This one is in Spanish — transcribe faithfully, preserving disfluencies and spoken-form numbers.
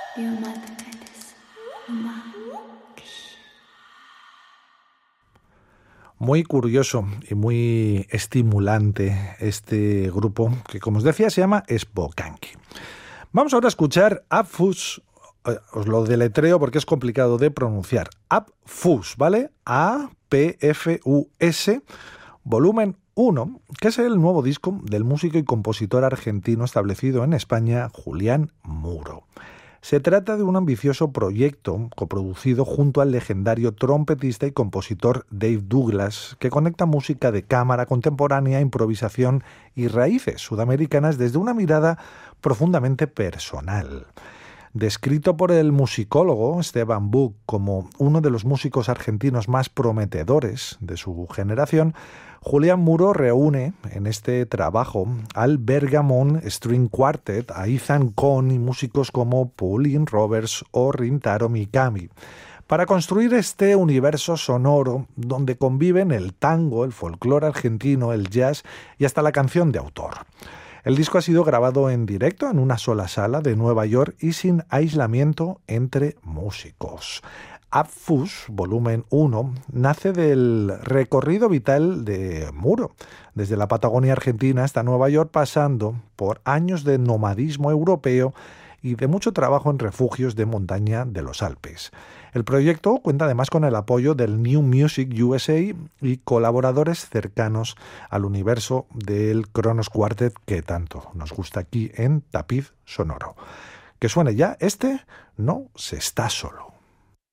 Muy curioso y muy estimulante este grupo que, como os decía, se llama Spokanki. Vamos ahora a escuchar Apfus, eh, os lo deletreo porque es complicado de pronunciar. Apfus, ¿vale? A P F U S, volumen uno, que es el nuevo disco del músico y compositor argentino establecido en España, Julián Muro. Se trata de un ambicioso proyecto coproducido junto al legendario trompetista y compositor Dave Douglas, que conecta música de cámara contemporánea, improvisación y raíces sudamericanas desde una mirada profundamente personal. Descrito por el musicólogo Esteban Buch como uno de los músicos argentinos más prometedores de su generación, Julián Muro reúne en este trabajo al Bergamon String Quartet, a Ethan Cohn y músicos como Pauline Roberts o Rintaro Mikami, para construir este universo sonoro donde conviven el tango, el folclore argentino, el jazz y hasta la canción de autor. El disco ha sido grabado en directo en una sola sala de Nueva York y sin aislamiento entre músicos. Apfus, volumen uno, nace del recorrido vital de Muro, desde la Patagonia Argentina hasta Nueva York, pasando por años de nomadismo europeo y de mucho trabajo en refugios de montaña de los Alpes. El proyecto cuenta además con el apoyo del New Music U S A y colaboradores cercanos al universo del Kronos Quartet que tanto nos gusta aquí en Tapiz Sonoro. Que suene ya este No se está solo.